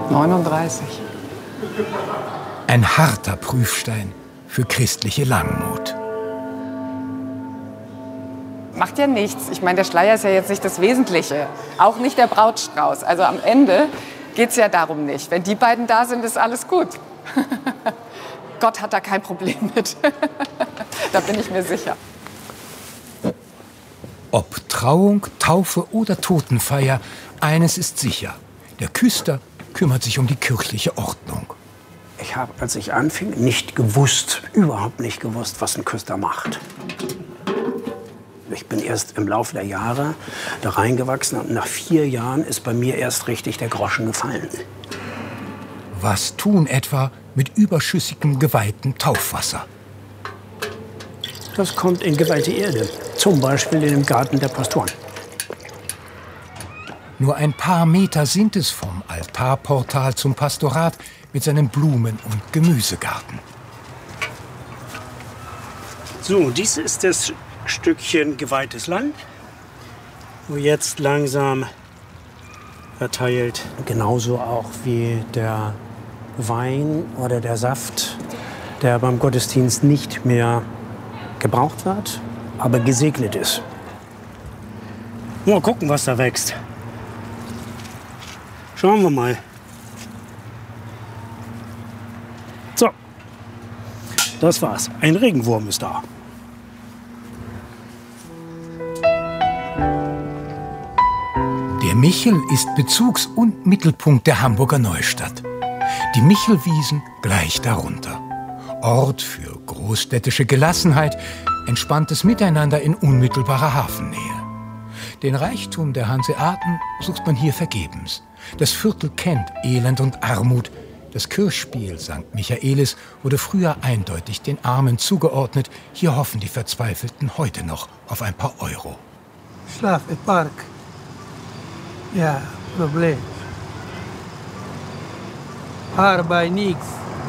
39. Ein harter Prüfstein für christliche Langmut. Macht ja nichts. Ich meine, der Schleier ist ja jetzt nicht das Wesentliche. Auch nicht der Brautstrauß. Also am Ende geht es ja darum nicht. Wenn die beiden da sind, ist alles gut. Gott hat da kein Problem mit. Da bin ich mir sicher. Ob Trauung, Taufe oder Totenfeier, eines ist sicher. Der Küster kümmert sich um die kirchliche Ordnung. Ich habe, als ich anfing, überhaupt nicht gewusst, was ein Küster macht. Ich bin erst im Laufe der Jahre da reingewachsen und nach 4 Jahren ist bei mir erst richtig der Groschen gefallen. Was tun etwa mit überschüssigem geweihtem Taufwasser? Das kommt in geweihte Erde, zum Beispiel in dem Garten der Pastoren. Nur ein paar Meter sind es vom Altarportal zum Pastorat mit seinem Blumen- und Gemüsegarten. So, dies ist das Stückchen geweihtes Land, wo jetzt langsam verteilt, genauso auch wie der Wein oder der Saft, der beim Gottesdienst nicht mehr gebraucht wird, aber gesegnet ist. Mal gucken, was da wächst. Schauen wir mal. So, das war's. Ein Regenwurm ist da. Der Michel ist Bezugs- und Mittelpunkt der Hamburger Neustadt. Die Michelwiesen gleich darunter. Ort für großstädtische Gelassenheit, entspanntes Miteinander in unmittelbarer Hafennähe. Den Reichtum der Hanseaten sucht man hier vergebens. Das Viertel kennt Elend und Armut. Das Kirchspiel St. Michaelis wurde früher eindeutig den Armen zugeordnet. Hier hoffen die Verzweifelten heute noch auf ein paar Euro. Schlaf im Park. Ja, Problem. Arbeit nix.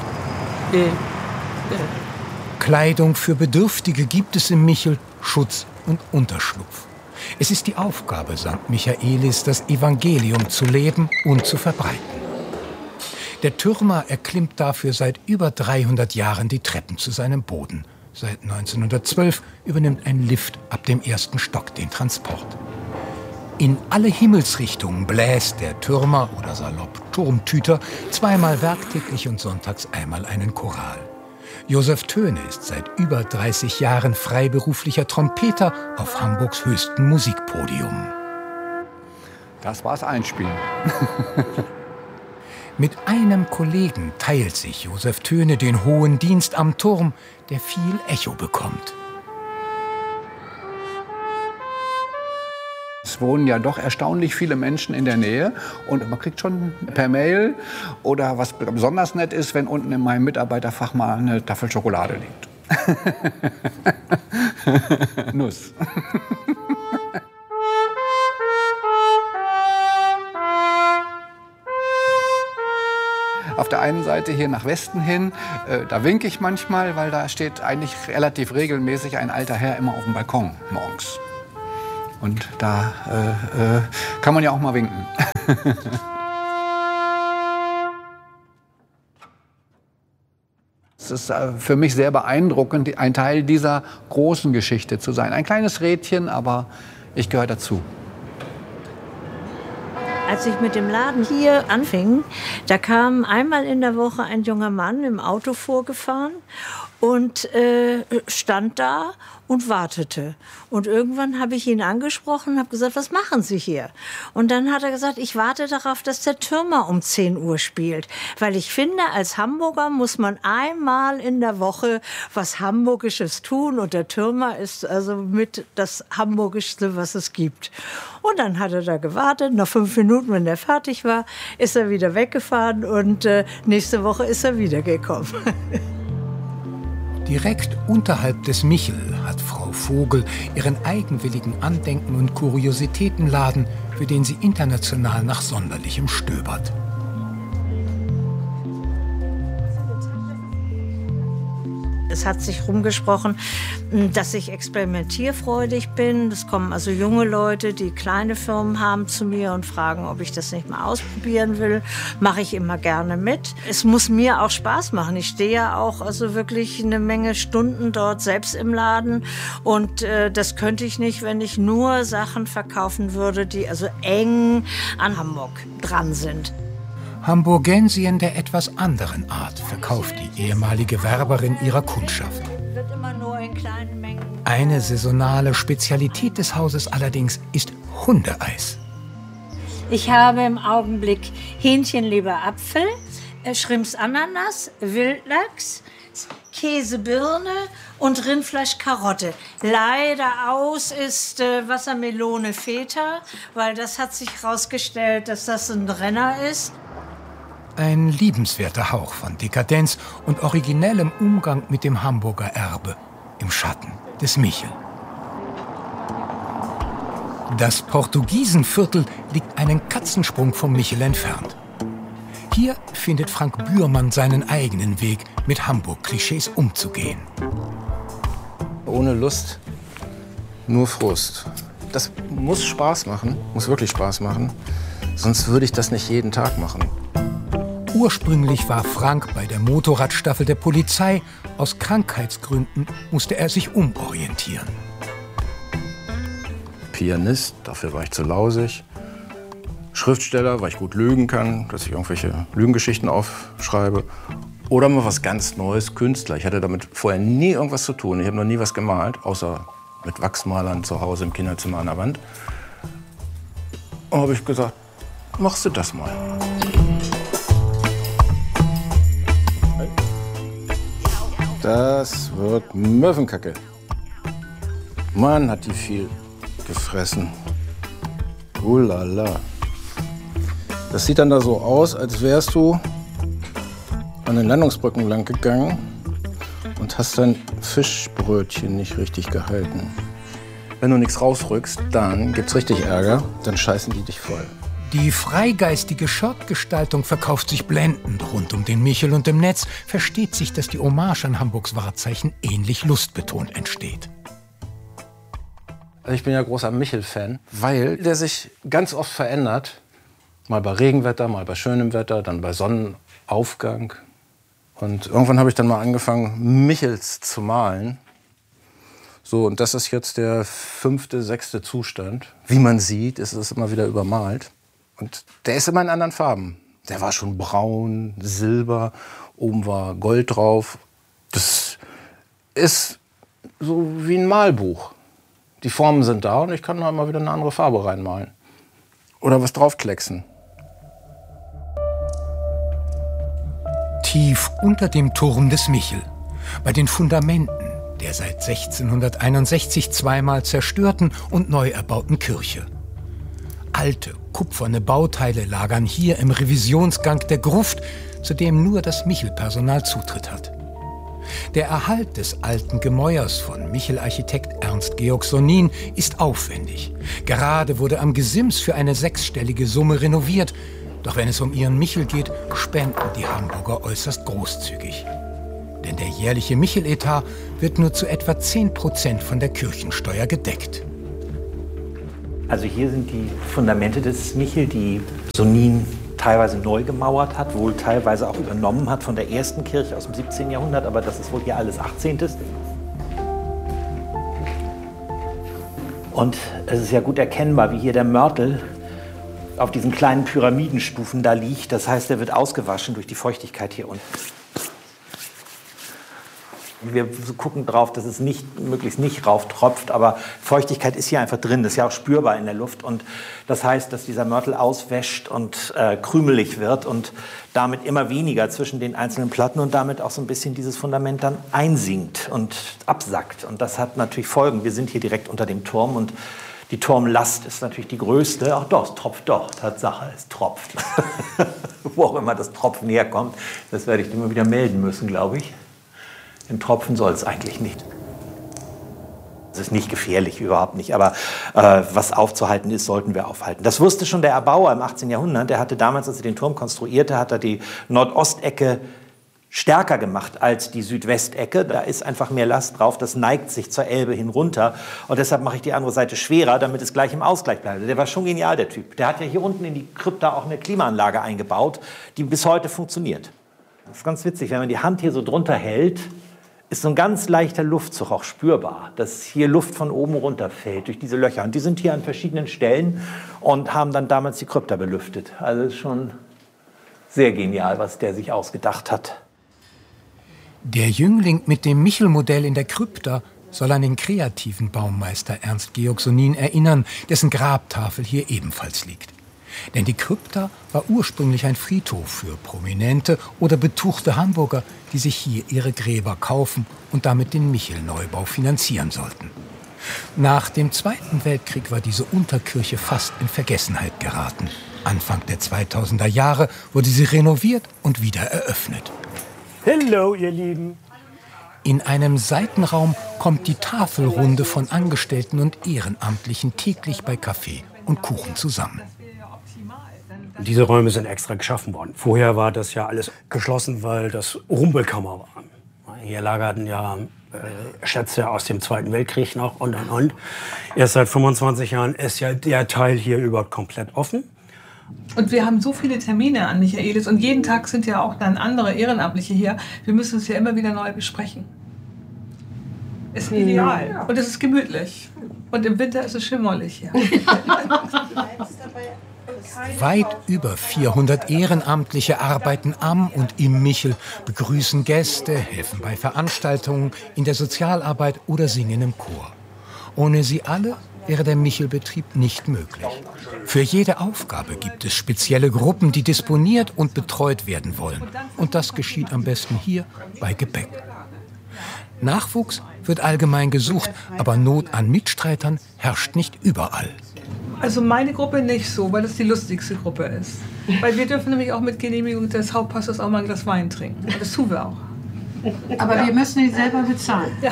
Kleidung für Bedürftige gibt es im Michel, Schutz und Unterschlupf. Es ist die Aufgabe St. Michaelis, das Evangelium zu leben und zu verbreiten. Der Türmer erklimmt dafür seit über 300 Jahren die Treppen zu seinem Boden. Seit 1912 übernimmt ein Lift ab dem 1. Stock den Transport. In alle Himmelsrichtungen bläst der Türmer oder salopp Turmtüter zweimal werktäglich und sonntags einmal einen Choral. Josef Töne ist seit über 30 Jahren freiberuflicher Trompeter auf Hamburgs höchstem Musikpodium. Das war's Einspielen. Mit einem Kollegen teilt sich Josef Töne den hohen Dienst am Turm, der viel Echo bekommt. Es wohnen ja doch erstaunlich viele Menschen in der Nähe und man kriegt schon per Mail oder was besonders nett ist, wenn unten in meinem Mitarbeiterfach mal eine Tafel Schokolade liegt. Nuss. Auf der einen Seite hier nach Westen hin, da winke ich manchmal, weil da steht eigentlich relativ regelmäßig ein alter Herr immer auf dem Balkon morgens. Und da kann man ja auch mal winken. Es ist für mich sehr beeindruckend, ein Teil dieser großen Geschichte zu sein. Ein kleines Rädchen, aber ich gehöre dazu. Als ich mit dem Laden hier anfing, da kam einmal in der Woche ein junger Mann im Auto vorgefahren und stand da und wartete. Und irgendwann habe ich ihn angesprochen und habe gesagt, was machen Sie hier? Und dann hat er gesagt, ich warte darauf, dass der Türmer um 10 Uhr spielt. Weil ich finde, als Hamburger muss man einmal in der Woche was Hamburgisches tun. Und der Türmer ist also mit das Hamburgischste, was es gibt. Und dann hat er da gewartet. Nach 5 Minuten, wenn er fertig war, ist er wieder weggefahren. Und nächste Woche ist er wiedergekommen. Direkt unterhalb des Michel hat Frau Vogel ihren eigenwilligen Andenken- und Kuriositätenladen, für den sie international nach Sonderlichem stöbert. Es hat sich rumgesprochen, dass ich experimentierfreudig bin. Es kommen also junge Leute, die kleine Firmen haben, zu mir und fragen, ob ich das nicht mal ausprobieren will. Mache ich immer gerne mit. Es muss mir auch Spaß machen. Ich stehe ja auch also wirklich eine Menge Stunden dort selbst im Laden. Und das könnte ich nicht, wenn ich nur Sachen verkaufen würde, die also eng an Hamburg dran sind. Hamburgensien der etwas anderen Art verkauft die ehemalige Werberin ihrer Kundschaft. Wird immer nur in kleinen Mengen. Eine saisonale Spezialität des Hauses allerdings ist Hundeeis. Ich habe im Augenblick Hähnchenleberapfel, Shrimps Ananas, Wildlachs, Käsebirne und Rindfleisch Karotte. Leider aus ist Wassermelone Feta, weil das hat sich herausgestellt, dass das ein Renner ist. Ein liebenswerter Hauch von Dekadenz und originellem Umgang mit dem Hamburger Erbe im Schatten des Michel. Das Portugiesenviertel liegt einen Katzensprung vom Michel entfernt. Hier findet Frank Bührmann seinen eigenen Weg, mit Hamburg-Klischees umzugehen. Ohne Lust, nur Frust. Das muss Spaß machen, muss wirklich Spaß machen. Sonst würde ich das nicht jeden Tag machen. Ursprünglich war Frank bei der Motorradstaffel der Polizei. Aus Krankheitsgründen musste er sich umorientieren. Pianist, dafür war ich zu lausig. Schriftsteller, weil ich gut lügen kann, dass ich irgendwelche Lügengeschichten aufschreibe. Oder mal was ganz Neues, Künstler. Ich hatte damit vorher nie irgendwas zu tun. Ich habe noch nie was gemalt, außer mit Wachsmalern zu Hause im Kinderzimmer an der Wand. Und habe ich gesagt, machst du das mal. Das wird Möwenkacke. Mann, hat die viel gefressen. Ulala. Das sieht dann da so aus, als wärst du an den Landungsbrücken lang gegangen und hast dein Fischbrötchen nicht richtig gehalten. Wenn du nichts rausrückst, dann gibt's richtig Ärger, dann scheißen die dich voll. Die freigeistige Shortgestaltung verkauft sich blendend rund um den Michel und im Netz versteht sich, dass die Hommage an Hamburgs Wahrzeichen ähnlich lustbetont entsteht. Also ich bin ja großer Michel-Fan, weil der sich ganz oft verändert. Mal bei Regenwetter, mal bei schönem Wetter, dann bei Sonnenaufgang. Und irgendwann habe ich dann mal angefangen, Michels zu malen. So, und das ist jetzt der 5., 6. Zustand. Wie man sieht, ist es immer wieder übermalt. Und der ist immer in anderen Farben. Der war schon braun, silber, oben war Gold drauf. Das ist so wie ein Malbuch. Die Formen sind da und ich kann da immer wieder eine andere Farbe reinmalen. Oder was draufklecksen. Tief unter dem Turm des Michel, bei den Fundamenten der seit 1661 zweimal zerstörten und neu erbauten Kirche. Alte, kupferne Bauteile lagern hier im Revisionsgang der Gruft, zu dem nur das Michel-Personal Zutritt hat. Der Erhalt des alten Gemäuers von Michel-Architekt Ernst Georg Sonin ist aufwendig. Gerade wurde am Gesims für eine 6-stellige Summe renoviert. Doch wenn es um ihren Michel geht, spenden die Hamburger äußerst großzügig. Denn der jährliche Michel-Etat wird nur zu etwa 10% von der Kirchensteuer gedeckt. Also hier sind die Fundamente des Michel, die Sonin teilweise neu gemauert hat, wohl teilweise auch übernommen hat von der ersten Kirche aus dem 17. Jahrhundert, aber das ist wohl hier alles 18. Und es ist ja gut erkennbar, wie hier der Mörtel auf diesen kleinen Pyramidenstufen da liegt. Das heißt, er wird ausgewaschen durch die Feuchtigkeit hier unten. Wir gucken drauf, dass es möglichst nicht rauftropft, aber Feuchtigkeit ist hier einfach drin, das ist ja auch spürbar in der Luft. Und das heißt, dass dieser Mörtel auswäscht und krümelig wird und damit immer weniger zwischen den einzelnen Platten und damit auch so ein bisschen dieses Fundament dann einsinkt und absackt. Und das hat natürlich Folgen. Wir sind hier direkt unter dem Turm und die Turmlast ist natürlich die größte. Ach doch, es tropft doch, Tatsache, es tropft. Wo auch immer das Tropfen herkommt, das werde ich immer wieder melden müssen, glaube ich. Im Tropfen soll es eigentlich nicht. Es ist nicht gefährlich, überhaupt nicht. Aber was aufzuhalten ist, sollten wir aufhalten. Das wusste schon der Erbauer im 18. Jahrhundert. Der hatte damals, als er den Turm konstruierte, hat er die Nordostecke stärker gemacht als die Südwestecke. Da ist einfach mehr Last drauf, das neigt sich zur Elbe hinunter. Und deshalb mache ich die andere Seite schwerer, damit es gleich im Ausgleich bleibt. Der war schon genial, der Typ. Der hat ja hier unten in die Krypta auch eine Klimaanlage eingebaut, die bis heute funktioniert. Das ist ganz witzig, wenn man die Hand hier so drunter hält, ist so ein ganz leichter Luftzug auch spürbar, dass hier Luft von oben runterfällt durch diese Löcher. Und die sind hier an verschiedenen Stellen und haben dann damals die Krypta belüftet. Also ist schon sehr genial, was der sich ausgedacht hat. Der Jüngling mit dem Michel-Modell in der Krypta soll an den kreativen Baumeister Ernst Georg Sonin erinnern, dessen Grabtafel hier ebenfalls liegt. Denn die Krypta war ursprünglich ein Friedhof für prominente oder betuchte Hamburger, die sich hier ihre Gräber kaufen und damit den Michel-Neubau finanzieren sollten. Nach dem Zweiten Weltkrieg war diese Unterkirche fast in Vergessenheit geraten. Anfang der 2000er Jahre wurde sie renoviert und wieder eröffnet. Hallo, ihr Lieben. In einem Seitenraum kommt die Tafelrunde von Angestellten und Ehrenamtlichen täglich bei Kaffee und Kuchen zusammen. Diese Räume sind extra geschaffen worden. Vorher war das ja alles geschlossen, weil das Rumpelkammer waren. Hier lagerten ja Schätze aus dem Zweiten Weltkrieg noch und. Erst seit 25 Jahren ist ja der Teil hier überhaupt komplett offen. Und wir haben so viele Termine an Michaelis und jeden Tag sind ja auch dann andere Ehrenamtliche hier. Wir müssen es ja immer wieder neu besprechen. Ist ideal. Ja. Und es ist gemütlich. Und im Winter ist es schimmerlich hier. Weit über 400 Ehrenamtliche arbeiten am und im Michel, begrüßen Gäste, helfen bei Veranstaltungen, in der Sozialarbeit oder singen im Chor. Ohne sie alle wäre der Michelbetrieb nicht möglich. Für jede Aufgabe gibt es spezielle Gruppen, die disponiert und betreut werden wollen. Und das geschieht am besten hier bei Gebäck. Nachwuchs wird allgemein gesucht, aber Not an Mitstreitern herrscht nicht überall. Also meine Gruppe nicht so, weil das die lustigste Gruppe ist. Weil wir dürfen nämlich auch mit Genehmigung des Hauptpastors auch mal ein Glas Wein trinken. Und das tun wir auch. Aber wir müssen ihn selber bezahlen. Ja.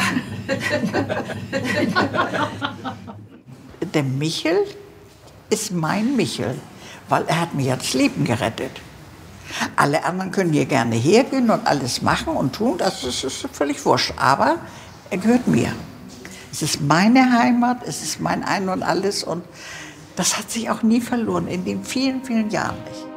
Der Michel ist mein Michel, weil er hat mir ja das Leben gerettet. Alle anderen können hier gerne hergehen und alles machen und tun, das ist völlig wurscht. Aber er gehört mir. Es ist meine Heimat, es ist mein Ein und Alles und das hat sich auch nie verloren, in den vielen, vielen Jahren nicht.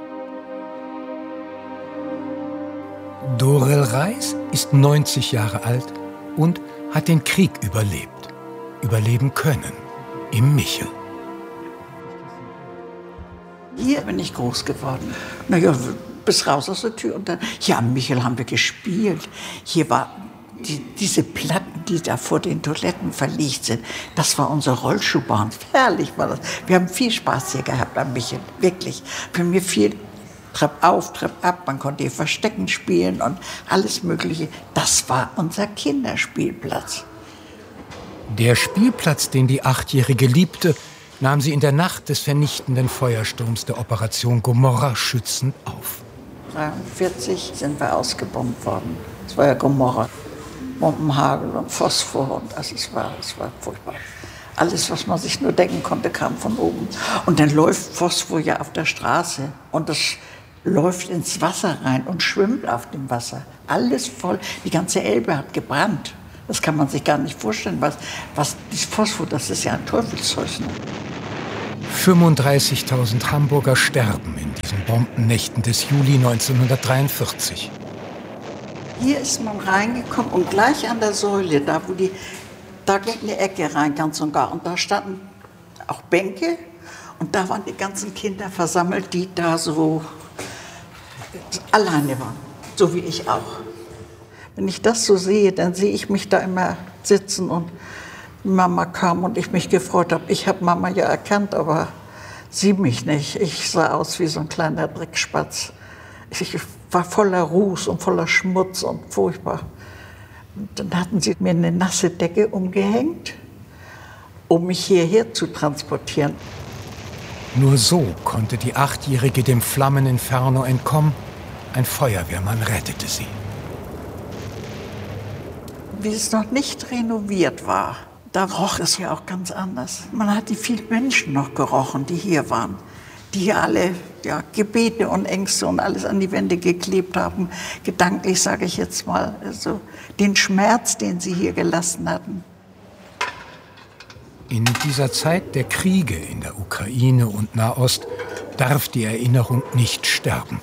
Dorel Reis ist 90 Jahre alt und hat den Krieg überlebt. Überleben können. Im Michel. Hier bin ich groß geworden. Naja, bis raus aus der Tür. Und dann, ja, am Michel haben wir gespielt. Hier war diese Platten, die da vor den Toiletten verlegt sind. Das war unsere Rollschuhbahn. Herrlich war das. Wir haben viel Spaß hier gehabt am Michel. Wirklich. Für mich viel Trepp auf, Trepp ab. Man konnte hier Verstecken spielen und alles Mögliche. Das war unser Kinderspielplatz. Der Spielplatz, den die 8-Jährige liebte, nahm sie in der Nacht des vernichtenden Feuersturms der Operation Gomorrha schützend auf. 1943 sind wir ausgebombt worden. Es war ja Gomorrha. Bombenhagel und Phosphor und es war furchtbar. Alles, was man sich nur denken konnte, kam von oben. Und dann läuft Phosphor ja auf der Straße und das läuft ins Wasser rein und schwimmt auf dem Wasser. Alles voll. Die ganze Elbe hat gebrannt. Das kann man sich gar nicht vorstellen. Was das Phosphor, das ist ja ein Teufelszeug. 35.000 Hamburger sterben in diesen Bombennächten des Juli 1943. Hier ist man reingekommen und gleich an der Säule, da ging eine Ecke rein, ganz und gar. Und da standen auch Bänke und da waren die ganzen Kinder versammelt, die da so alleine waren, so wie ich auch. Wenn ich das so sehe, dann sehe ich mich da immer sitzen und Mama kam und ich mich gefreut habe. Ich habe Mama ja erkannt, aber sie mich nicht. Ich sah aus wie so ein kleiner Dreckspatz. Ich war voller Ruß und voller Schmutz und furchtbar. Und dann hatten sie mir eine nasse Decke umgehängt, um mich hierher zu transportieren. Nur so konnte die 8-Jährige dem Flammeninferno entkommen. Ein Feuerwehrmann rettete sie. Wie es noch nicht renoviert war, da roch es ja auch ganz anders. Man hat die vielen Menschen noch gerochen, die hier waren, die hier alle ja, Gebete und Ängste und alles an die Wände geklebt haben. Gedanklich, sage ich jetzt mal, also den Schmerz, den sie hier gelassen hatten. In dieser Zeit der Kriege in der Ukraine und Nahost darf die Erinnerung nicht sterben.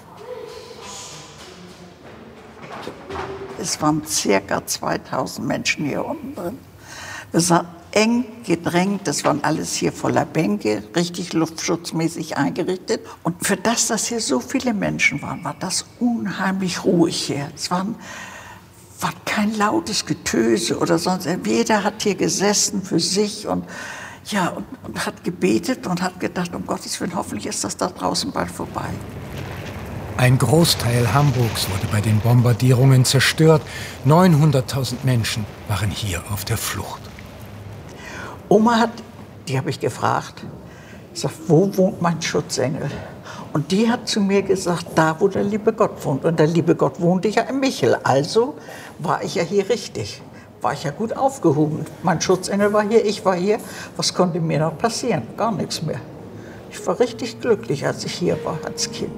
Es waren ca. 2000 Menschen hier unten drin. Wir sahen eng gedrängt, das waren alles hier voller Bänke, richtig luftschutzmäßig eingerichtet. Und für das, dass hier so viele Menschen waren, war das unheimlich ruhig hier. Es war kein lautes Getöse oder sonst. Jeder hat hier gesessen für sich und, ja, und hat gebetet und hat gedacht, um Gottes Willen, hoffentlich ist das da draußen bald vorbei. Ein Großteil Hamburgs wurde bei den Bombardierungen zerstört. 900.000 Menschen waren hier auf der Flucht. Oma die habe ich gefragt, sagt, wo wohnt mein Schutzengel? Und die hat zu mir gesagt, da, wo der liebe Gott wohnt. Und der liebe Gott wohnte ja in Michel. Also war ich ja hier richtig. War ich ja gut aufgehoben. Mein Schutzengel war hier, ich war hier. Was konnte mir noch passieren? Gar nichts mehr. Ich war richtig glücklich, als ich hier war, als Kind.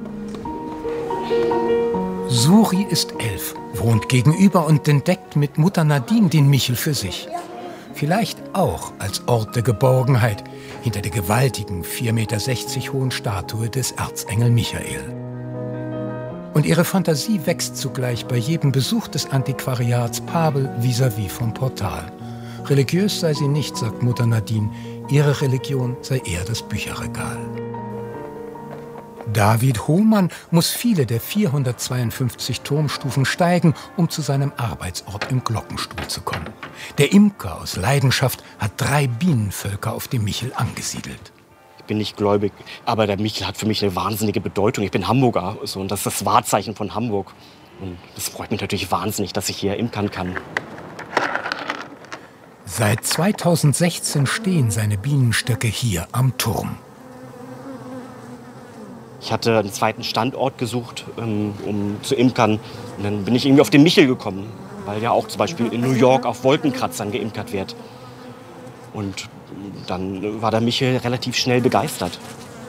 Suri ist 11, wohnt gegenüber und entdeckt mit Mutter Nadine den Michel für sich. Vielleicht auch als Ort der Geborgenheit hinter der gewaltigen 4,60 Meter hohen Statue des Erzengel Michael. Und ihre Fantasie wächst zugleich bei jedem Besuch des Antiquariats Pabel vis-à-vis vom Portal. Religiös sei sie nicht, sagt Mutter Nadine. Ihre Religion sei eher das Bücherregal. David Hohmann muss viele der 452 Turmstufen steigen, um zu seinem Arbeitsort im Glockenstuhl zu kommen. Der Imker aus Leidenschaft hat 3 Bienenvölker auf dem Michel angesiedelt. Ich bin nicht gläubig, aber der Michel hat für mich eine wahnsinnige Bedeutung. Ich bin Hamburger und das ist das Wahrzeichen von Hamburg. Und das freut mich natürlich wahnsinnig, dass ich hier imkern kann. Seit 2016 stehen seine Bienenstöcke hier am Turm. Ich hatte einen zweiten Standort gesucht, um zu imkern. Und dann bin ich irgendwie auf den Michel gekommen, weil ja auch zum Beispiel in New York auf Wolkenkratzern geimkert wird. Und dann war der Michel relativ schnell begeistert.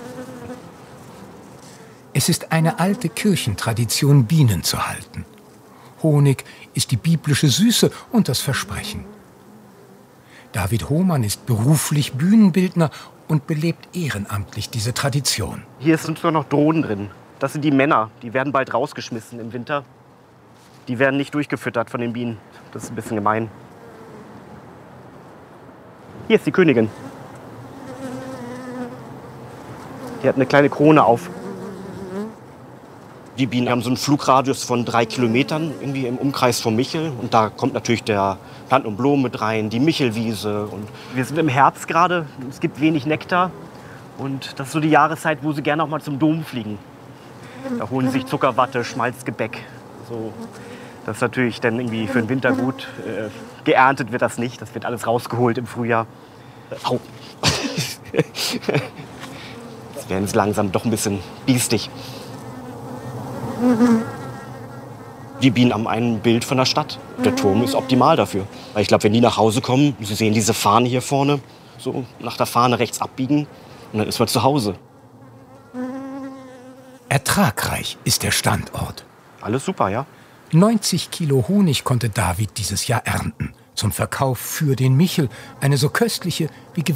Es ist eine alte Kirchentradition, Bienen zu halten. Honig ist die biblische Süße und das Versprechen. David Hohmann ist beruflich Bühnenbildner und belebt ehrenamtlich diese Tradition. Hier sind nur noch Drohnen drin. Das sind die Männer, die werden bald rausgeschmissen im Winter. Die werden nicht durchgefüttert von den Bienen. Das ist ein bisschen gemein. Hier ist die Königin. Die hat eine kleine Krone auf. Die Bienen haben so einen Flugradius von 3 Kilometern irgendwie im Umkreis vom Michel. Und da kommt natürlich der Planten und Blumen mit rein, die Michelwiese. Und wir sind im Herbst gerade, es gibt wenig Nektar. Und das ist so die Jahreszeit, wo sie gerne auch mal zum Dom fliegen. Da holen sie sich Zuckerwatte, Schmalzgebäck. So. Das ist natürlich dann irgendwie für den Winter gut. Geerntet wird das nicht, das wird alles rausgeholt im Frühjahr. Au! Jetzt werden sie langsam doch ein bisschen biestig. Die Bienen haben ein Bild von der Stadt. Der Turm ist optimal dafür. Weil ich glaube, wenn die nach Hause kommen, sie sehen diese Fahne hier vorne, so nach der Fahne rechts abbiegen und dann ist man zu Hause. Ertragreich ist der Standort. Alles super, ja. 90 Kilo Honig konnte David dieses Jahr ernten. Zum Verkauf für den Michel. Eine so köstliche wie